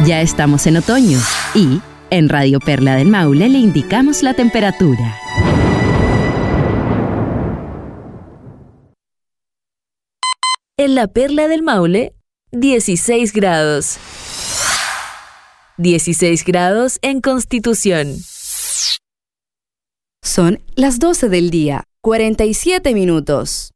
Ya estamos en otoño y en Radio Perla del Maule le indicamos la temperatura. En la Perla del Maule, 16 grados. 16 grados en Constitución. Son las 12 del día, 47 minutos.